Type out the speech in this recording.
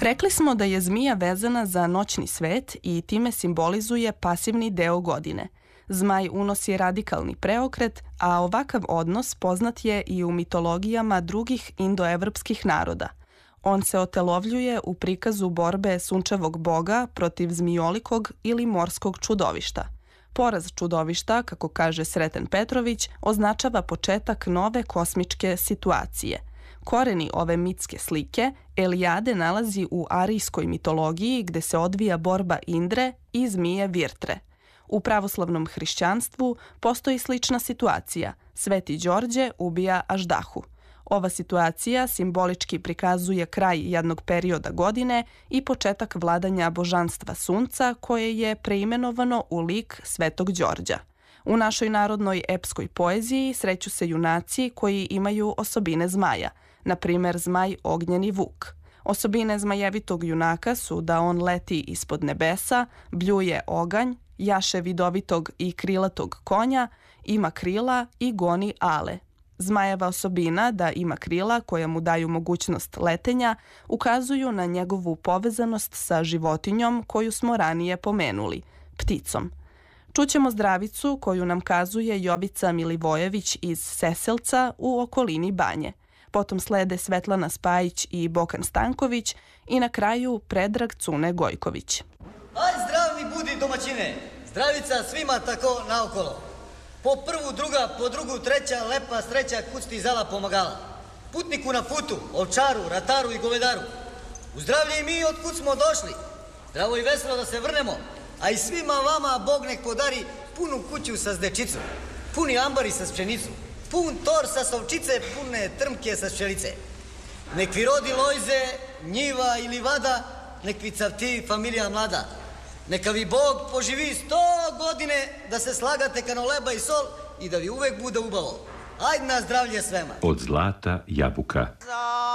Rekli smo da je zmija vezana za noćni svet i time simbolizuje pasivni deo godine. Zmaj unosi radikalni preokret, a ovakav odnos poznat je i u mitologijama drugih indoevropskih naroda. On se otelovljuje u prikazu borbe sunčevog boga protiv zmijolikog ili morskog čudovišta. Poraz čudovišta, kako kaže Sreten Petrović, označava početak nove kosmičke situacije. Koreni ove mitske slike Elijade nalazi u arijskoj mitologiji gde se odvija borba Indre i zmije Virtre. U pravoslavnom hrišćanstvu postoji slična situacija. Sveti Đorđe ubija Aždahu. Ova situacija simbolički prikazuje kraj jednog perioda godine i početak vladanja božanstva sunca koje je preimenovano u lik Svetog Đorđa. U našoj narodnoj epskoj poeziji sreću se junaci koji imaju osobine zmaja, na primer zmaj Ognjeni Vuk. Osobine zmajevitog junaka su da on leti ispod nebesa, bljuje oganj, jaše vidovitog i krilatog konja, ima krila i goni ale. Zmajeva osobina da ima krila koja mu daju mogućnost letenja ukazuju na njegovu povezanost sa životinjom koju smo ranije pomenuli, pticom. Čućemo zdravicu koju nam kazuje Jovica Milivojević iz Seselca u okolini Banje. Potom slede Svetlana Spajić i Bokan Stanković i na kraju Predrag Cune Gojković. Aj zdrav mi budi domaćine, zdravica svima tako naokolo. Po prvu, druga, po drugu, treća, lepa sreća, kuc ti zala pomagala. Putniku na putu, ovčaru, rataru i govedaru. U zdravlje i mi otkud smo došli. Zdravo i veselo da se vrnemo, a i svima vama Bog nek podari punu kuću sa zdečicom, puni ambari sa pšenicu, pun tor sa sovčice, pune trmke sa pšenice. Nek vi rodi lojze, njiva i livada, nek vi cavti familija mlada. Neka vi Bog poživi 100 godine da se slagate kano leba i sol i da vi uvek bude ubavo. Ajde na zdravlje svema. Od zlata jabuka.